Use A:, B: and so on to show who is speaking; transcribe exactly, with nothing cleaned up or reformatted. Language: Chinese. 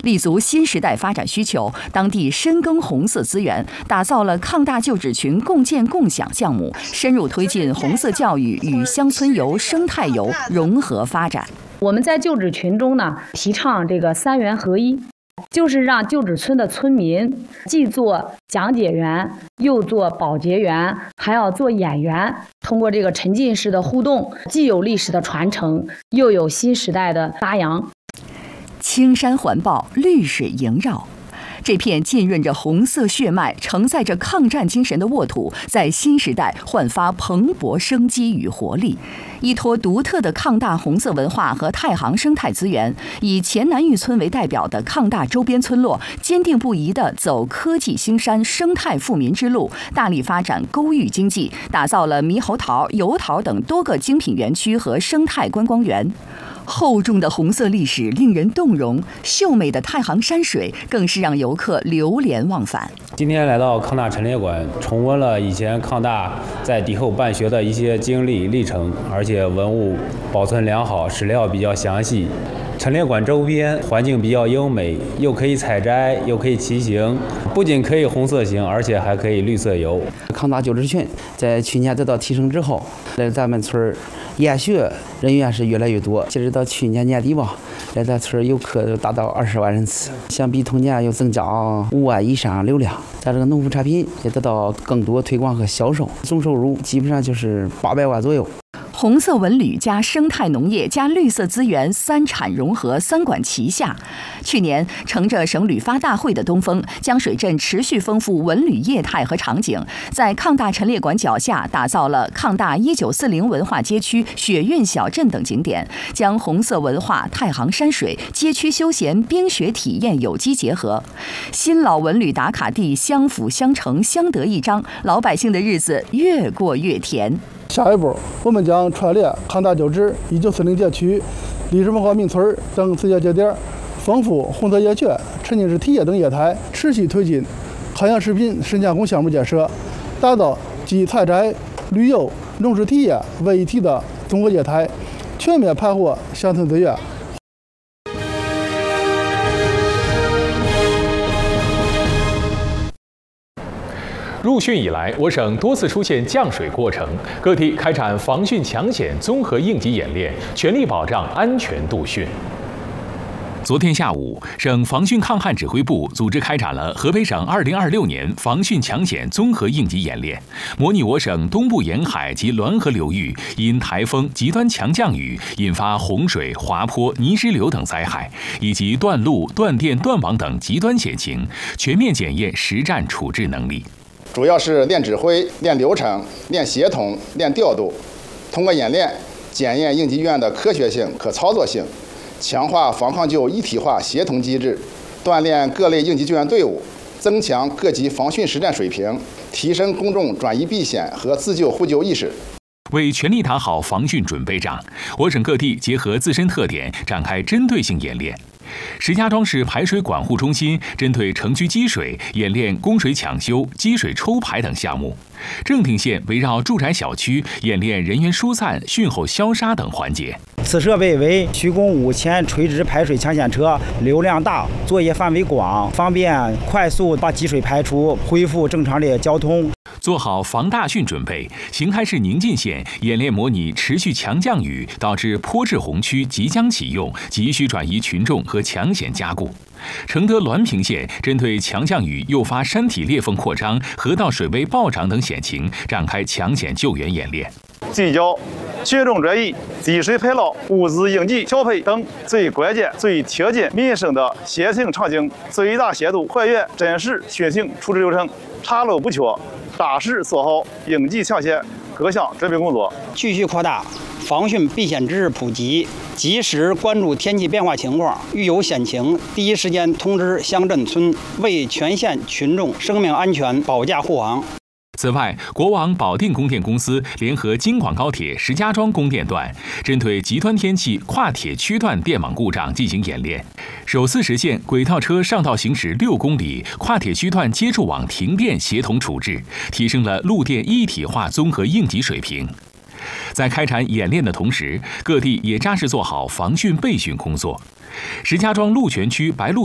A: 立足新时代发展需求，当地深耕红色资源，打造了抗大旧址群共建共享项目，深入推进红色教育与乡村游、生态游融合发展。
B: 我们在旧址群中呢，提倡这个三元合一，就是让旧址村的村民既做讲解员，又做保洁员，还要做演员。通过这个沉浸式的互动，既有历史的传承，又有新时代的发扬。
A: 青山环抱，绿水萦绕。这片浸润着红色血脉、承载着抗战精神的沃土，在新时代焕发蓬勃生机与活力。依托独特的抗大红色文化和太行生态资源，以前南峪村为代表的抗大周边村落，坚定不移地走科技兴山、生态富民之路，大力发展沟域经济，打造了猕猴桃、油桃等多个精品园区和生态观光园。厚重的红色历史令人动容，秀美的太行山水更是让游客流连忘返。
C: 今天来到抗大陈列馆，重温了以前抗大在敌后办学的一些经历历程，而且文物保存良好，史料比较详细。陈列馆周边环境比较优美，又可以采摘，又可以骑行，不仅可以红色行，而且还可以绿色游。
D: 抗大旧址群在去年得到提升之后，来咱们村研学人员是越来越多，截止到去年年底吧，来咱村游客达到二十万人次，相比同年又增加五万以上流量。咱这个农副产品也得到更多推广和销售，总收入基本上就是八百万左右。
A: 红色文旅加生态农业加绿色资源三产融合，三管齐下。去年乘着省旅发大会的东风，江水镇持续丰富文旅业态和场景，在抗大陈列馆脚下打造了抗大一九四零文化街区、雪韵小镇等景点，将红色文化、太行山水、街区休闲、冰雪体验有机结合，新老文旅打卡地相辅相成，相得益彰，老百姓的日子越过越甜。
E: 下一步，我们将串联抗大旧址、一九四零街区、历史文化名村等自界节点，丰富红色夜圈、沉浸式体验等业态，持续推进海洋食品深加工项目建设，打造集采摘、旅游、农事体验为一体的综合业态，全面盘活乡村资源。
F: 入汛以来，我省多次出现降水过程，各地开展防汛抢险综合应急演练，全力保障安全度汛。昨天下午，省防汛抗旱指挥部组织开展了河北省二零二六年防汛抢险综合应急演练，模拟我省东部沿海及滦河流域因台风、极端强降雨引发洪水、滑坡、泥石流等灾害，以及断路、断电、断网等极端险情，全面检验实战处置能力。
G: 主要是练指挥、练流程、练协同、练调度，通过演练检验应急预案的科学性、可操作性，强化防抗救一体化协同机制，锻炼各类应急救援队伍，增强各级防汛实战水平，提升公众转移避险和自救互救意识。
F: 为全力打好防汛准备仗，我省各地结合自身特点，展开针对性演练。石家庄市排水管护中心针对城区积水演练供水抢修、积水抽排等项目；正定县围绕住宅小区演练人员疏散、汛后消杀等环节。
H: 此设备为虚公五前垂直排水抢险车，流量大，作业范围广，方便快速把积水排出，恢复正常的交通。
F: 做好防大汛准备，邢台市宁晋县演练模拟持续强降雨导致坡致洪区即将启用，急需转移群众和抢险加固。承德滦平县针对强降雨诱发山体裂缝扩张、河道水位暴涨等险情，展开抢险救援演练。
I: 聚焦群众热议、积水排涝、物资应急调配等最关键、最贴近民生的险情场景，最大限度还原真实汛情处置流程，查漏补缺，扎实做好应急抢险各项准备工作，
H: 继续扩大防汛避险知识普及，及时关注天气变化情况，遇有险情第一时间通知乡镇村，为全县群众生命安全保驾护航。
F: 此外，国网保定供电公司联合京广高铁石家庄供电段，针对极端天气跨铁区段电网故障进行演练，首次实现轨道车上道行驶六公里，跨铁区段接触网停电协同处置，提升了路电一体化综合应急水平。在开展演练的同时，各地也扎实做好防汛备汛工作。石家庄鹿泉区白鹿